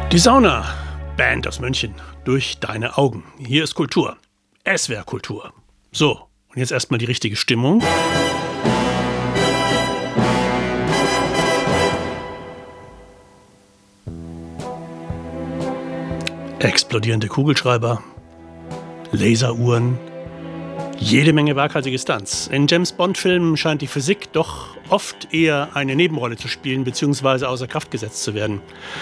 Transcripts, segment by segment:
Die Sauna, Band aus München, durch deine Augen. Hier ist Kultur. Es wäre Kultur. So, und jetzt erstmal die richtige Stimmung. Explodierende Kugelschreiber, Laseruhren, jede Menge waghalsige Stunts. In James-Bond-Filmen scheint die Physik doch oft eher eine Nebenrolle zu spielen bzw. außer Kraft gesetzt zu werden.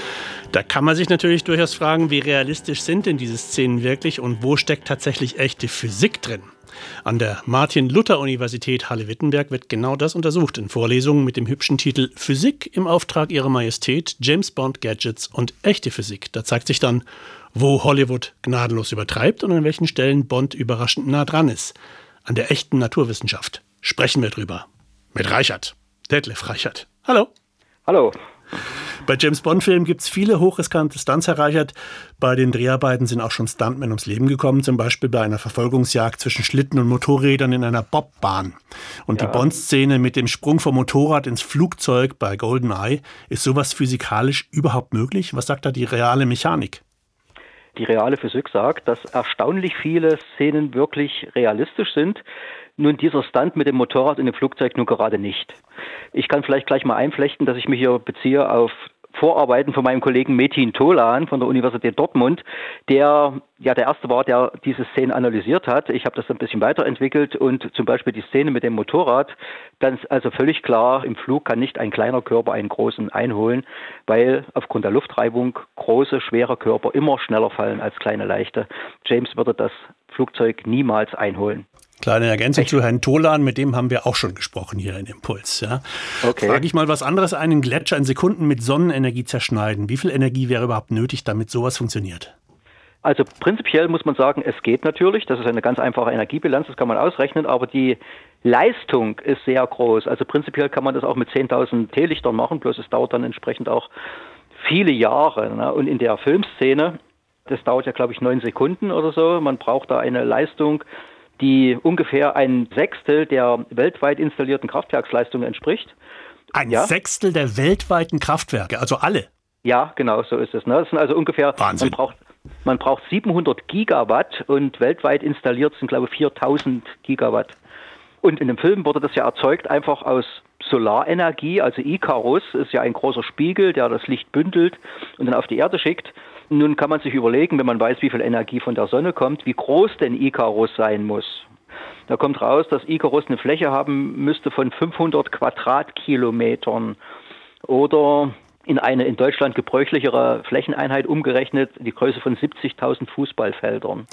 Da kann man sich natürlich durchaus fragen, wie realistisch sind denn diese Szenen wirklich und wo steckt tatsächlich echte Physik drin? An der Martin-Luther-Universität Halle-Wittenberg wird genau das untersucht in Vorlesungen mit dem hübschen Titel Physik im Auftrag Ihrer Majestät, James Bond Gadgets und echte Physik. Da zeigt sich dann, wo Hollywood gnadenlos übertreibt und an welchen Stellen Bond überraschend nah dran ist. An der echten Naturwissenschaft sprechen wir drüber. Mit Reichert, Detlef Reichert. Hallo. Hallo. Bei James-Bond-Filmen gibt es viele hochriskante Stunts, Herr Reichert. Bei den Dreharbeiten sind auch schon Stuntmen ums Leben gekommen, zum Beispiel bei einer Verfolgungsjagd zwischen Schlitten und Motorrädern in einer Bobbahn. Und die Bond-Szene mit dem Sprung vom Motorrad ins Flugzeug bei GoldenEye, ist sowas physikalisch überhaupt möglich? Was sagt da die reale Mechanik? Die reale Physik sagt, dass erstaunlich viele Szenen wirklich realistisch sind. Nun, dieser Stunt mit dem Motorrad in dem Flugzeug nun gerade nicht. Ich kann vielleicht gleich mal einflechten, dass ich mich hier beziehe auf Vorarbeiten von meinem Kollegen Metin Tolan von der Universität Dortmund, der ja der Erste war, der diese Szene analysiert hat. Ich habe das ein bisschen weiterentwickelt und zum Beispiel die Szene mit dem Motorrad, dann ist also völlig klar, im Flug kann nicht ein kleiner Körper einen großen einholen, weil aufgrund der Luftreibung große, schwere Körper immer schneller fallen als kleine, leichte. James würde das Flugzeug niemals einholen. Kleine Ergänzung zu Herrn Tolan, mit dem haben wir auch schon gesprochen hier in Impuls. Ja. Okay. Frage ich mal was anderes, einen Gletscher in Sekunden mit Sonnenenergie zerschneiden. Wie viel Energie wäre überhaupt nötig, damit sowas funktioniert? Also prinzipiell muss man sagen, es geht natürlich. Das ist eine ganz einfache Energiebilanz, das kann man ausrechnen, aber die Leistung ist sehr groß. Also prinzipiell kann man das auch mit 10.000 Teelichtern machen, bloß es dauert dann entsprechend auch viele Jahre. Ne? Und in der Filmszene, das dauert ja glaube ich 9 Sekunden oder so, man braucht da eine Leistung, die ungefähr ein Sechstel der weltweit installierten Kraftwerksleistung entspricht. Ein Sechstel der weltweiten Kraftwerke, also alle? Ja, genau, so ist es. Ne? Das sind also ungefähr, Wahnsinn. Man braucht 700 Gigawatt und weltweit installiert sind, glaube ich, 4.000 Gigawatt. Und in dem Film wurde das ja erzeugt einfach aus Solarenergie, also Icarus ist ja ein großer Spiegel, der das Licht bündelt und dann auf die Erde schickt. Nun kann man sich überlegen, wenn man weiß, wie viel Energie von der Sonne kommt, wie groß denn Icarus sein muss. Da kommt raus, dass Icarus eine Fläche haben müsste von 500 Quadratkilometern oder in eine in Deutschland gebräuchlichere Flächeneinheit umgerechnet die Größe von 70.000 Fußballfeldern.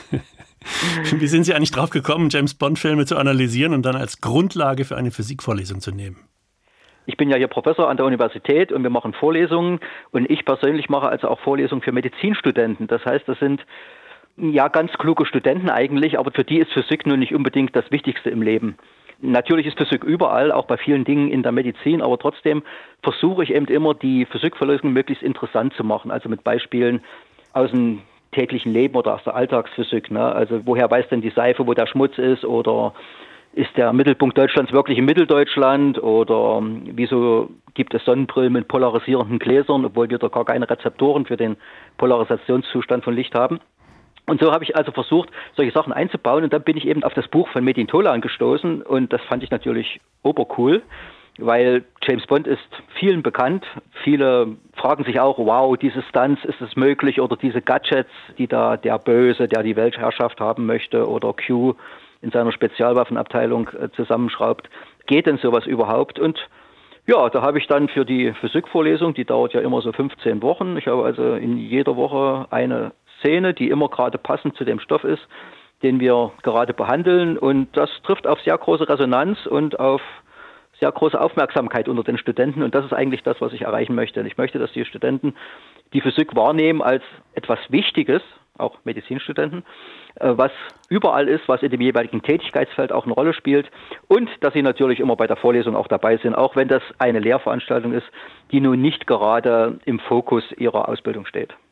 Wie sind Sie eigentlich drauf gekommen, James-Bond-Filme zu analysieren und dann als Grundlage für eine Physikvorlesung zu nehmen? Ich bin ja hier Professor an der Universität und wir machen Vorlesungen und ich persönlich mache also auch Vorlesungen für Medizinstudenten. Das heißt, das sind ja ganz kluge Studenten eigentlich, aber für die ist Physik nun nicht unbedingt das Wichtigste im Leben. Natürlich ist Physik überall, auch bei vielen Dingen in der Medizin, aber trotzdem versuche ich eben immer, die Physikvorlesungen möglichst interessant zu machen, also mit Beispielen aus dem täglichen Leben oder aus der Alltagsphysik. Ne? Also woher weiß denn die Seife, wo der Schmutz ist, oder ist der Mittelpunkt Deutschlands wirklich in Mitteldeutschland, oder wieso gibt es Sonnenbrillen mit polarisierenden Gläsern, obwohl wir da gar keine Rezeptoren für den Polarisationszustand von Licht haben. Und so habe ich also versucht, solche Sachen einzubauen und dann bin ich eben auf das Buch von Metin Tolan gestoßen und das fand ich natürlich obercool, weil James Bond ist vielen bekannt. Viele fragen sich auch, wow, diese Stunts, ist es möglich, oder diese Gadgets, die da der Böse, der die Weltherrschaft haben möchte, oder Q in seiner Spezialwaffenabteilung zusammenschraubt. Geht denn sowas überhaupt? Und ja, da habe ich dann für die Physikvorlesung, die dauert ja immer so 15 Wochen, ich habe also in jeder Woche eine Szene, die immer gerade passend zu dem Stoff ist, den wir gerade behandeln, und das trifft auf sehr große Resonanz und auf sehr große Aufmerksamkeit unter den Studenten, und das ist eigentlich das, was ich erreichen möchte. Und ich möchte, dass die Studenten die Physik wahrnehmen als etwas Wichtiges, auch Medizinstudenten, was überall ist, was in dem jeweiligen Tätigkeitsfeld auch eine Rolle spielt, und dass sie natürlich immer bei der Vorlesung auch dabei sind, auch wenn das eine Lehrveranstaltung ist, die nun nicht gerade im Fokus ihrer Ausbildung steht.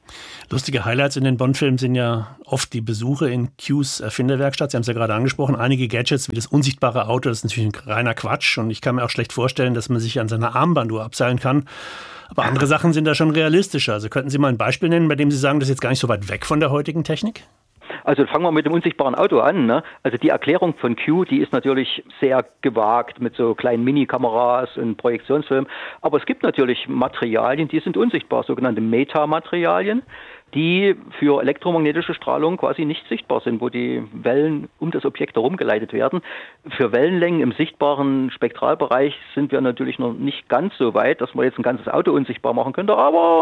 Lustige Highlights in den Bond-Filmen sind ja oft die Besuche in Qs Erfinderwerkstatt. Sie haben es ja gerade angesprochen. Einige Gadgets wie das unsichtbare Auto, das ist natürlich ein reiner Quatsch. Und ich kann mir auch schlecht vorstellen, dass man sich an seiner Armbanduhr abseilen kann. Aber andere Sachen sind da schon realistischer. Also könnten Sie mal ein Beispiel nennen, bei dem Sie sagen, das ist jetzt gar nicht so weit weg von der heutigen Technik? Also fangen wir mit dem unsichtbaren Auto an. Ne? Also die Erklärung von Q, die ist natürlich sehr gewagt mit so kleinen Minikameras und Projektionsfilmen. Aber es gibt natürlich Materialien, die sind unsichtbar, sogenannte Metamaterialien, die für elektromagnetische Strahlung quasi nicht sichtbar sind, wo die Wellen um das Objekt herumgeleitet werden. Für Wellenlängen im sichtbaren Spektralbereich sind wir natürlich noch nicht ganz so weit, dass man jetzt ein ganzes Auto unsichtbar machen könnte, aber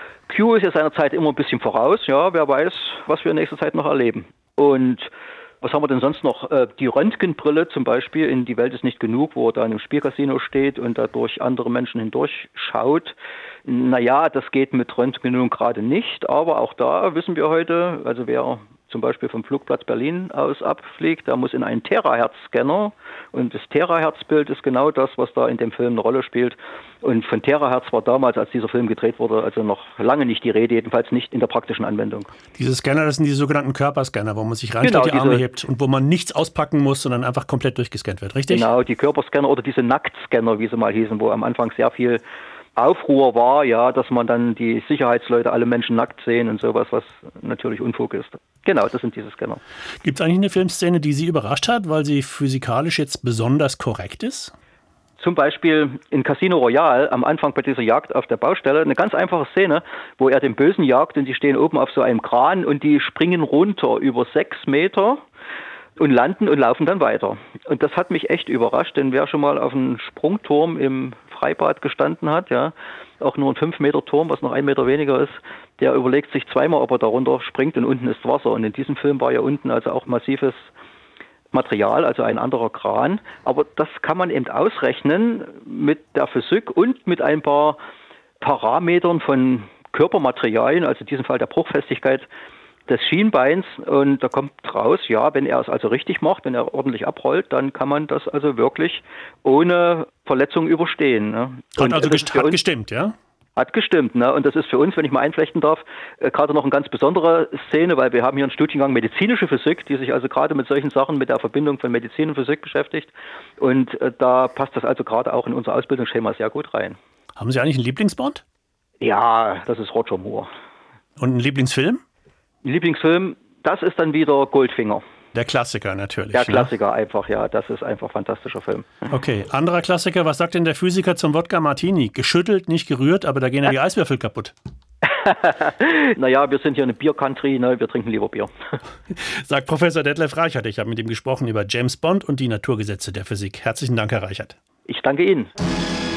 Q ist ja seiner Zeit immer ein bisschen voraus. Ja, wer weiß, was wir in nächster Zeit noch erleben. Und was haben wir denn sonst noch? Die Röntgenbrille zum Beispiel in Die Welt ist nicht genug, wo er da in einem Spielcasino steht und da durch andere Menschen hindurch schaut. Naja, das geht mit Röntgen nun gerade nicht, aber auch da wissen wir heute, also wer zum Beispiel vom Flugplatz Berlin aus abfliegt, da muss in einen Terahertz-Scanner und das Terahertz-Bild ist genau das, was da in dem Film eine Rolle spielt. Und von Terahertz war damals, als dieser Film gedreht wurde, also noch lange nicht die Rede, jedenfalls nicht in der praktischen Anwendung. Diese Scanner, das sind die sogenannten Körperscanner, wo man sich reinstellt, die Arme hebt und wo man nichts auspacken muss, sondern einfach komplett durchgescannt wird, richtig? Genau, die Körperscanner oder diese Nacktscanner, wie sie mal hießen, wo am Anfang sehr viel Aufruhr war, ja, dass man dann die Sicherheitsleute alle Menschen nackt sehen und sowas, was natürlich Unfug ist. Genau, das sind diese Scanner. Gibt es eigentlich eine Filmszene, die Sie überrascht hat, weil sie physikalisch jetzt besonders korrekt ist? Zum Beispiel in Casino Royale am Anfang bei dieser Jagd auf der Baustelle, eine ganz einfache Szene, wo er den Bösen jagt und die stehen oben auf so einem Kran und die springen runter über 6 Meter und landen und laufen dann weiter. Und das hat mich echt überrascht, denn wer schon mal auf einem Sprungturm im Freibad gestanden hat, ja, auch nur ein 5-Meter-Turm, was noch 1 Meter weniger ist, der überlegt sich zweimal, ob er da runter springt und unten ist Wasser. Und in diesem Film war ja unten also auch massives Material, also ein anderer Kran. Aber das kann man eben ausrechnen mit der Physik und mit ein paar Parametern von Körpermaterialien, also in diesem Fall der Bruchfestigkeit des Schienbeins, und da kommt raus, ja, wenn er es also richtig macht, wenn er ordentlich abrollt, dann kann man das also wirklich ohne Verletzung überstehen. Ne? Hat also gestimmt, ja? Hat gestimmt, ne? Und das ist für uns, wenn ich mal einflechten darf, gerade noch eine ganz besondere Szene, weil wir haben hier einen Studiengang medizinische Physik, die sich also gerade mit solchen Sachen, mit der Verbindung von Medizin und Physik beschäftigt. Und da passt das also gerade auch in unser Ausbildungsschema sehr gut rein. Haben Sie eigentlich einen Lieblingsbond? Ja, das ist Roger Moore. Und einen Lieblingsfilm? Lieblingsfilm, das ist dann wieder Goldfinger. Der Klassiker natürlich. Der Klassiker einfach, ja. Das ist einfach ein fantastischer Film. Okay, anderer Klassiker. Was sagt denn der Physiker zum Wodka Martini? Geschüttelt, nicht gerührt, aber da gehen ja die Eiswürfel kaputt. Naja, wir sind hier eine Bier-Country, ne? Wir trinken lieber Bier. Sagt Professor Detlef Reichert. Ich habe mit ihm gesprochen über James Bond und die Naturgesetze der Physik. Herzlichen Dank, Herr Reichert. Ich danke Ihnen.